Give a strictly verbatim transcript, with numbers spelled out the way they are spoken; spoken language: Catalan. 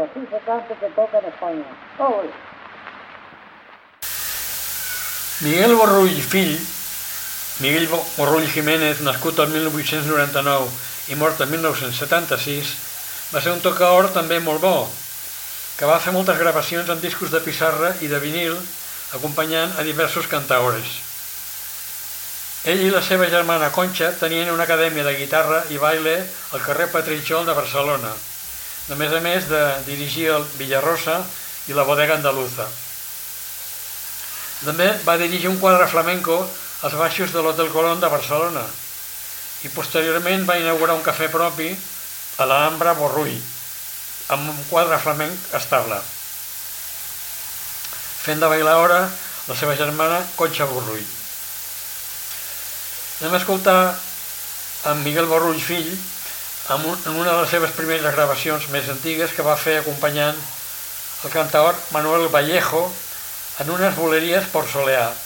así se canta que toca en Espanya. Ole! Miguel Borrull fill, Miguel Borrull Jiménez, nascut el mil vuit-cents noranta-nou i mort el mil nou-cents setanta-sis, va ser un tocaor també molt bo, que va fer moltes gravacions en discos de pissarra i de vinil, acompanyant a diversos cantaores. Ell i la seva germana Concha tenien una acadèmia de guitarra i baile al carrer Petritxol de Barcelona, a més a més de dirigir el Villarrosa i la Bodega Andaluza. També va dirigir un quadre flamenco als baixos de l'Hotel Colón de Barcelona i posteriorment va inaugurar un cafè propi a l'Alhambra Borrull, amb un quadre flamenc estable, fent de bailaora la seva germana Concha Borrull. Anem a escoltar en Miguel Borrull fill en una de les seves primeres gravacions més antigues que va fer acompanyant el cantaor Manuel Vallejo en unes boleries por soleá.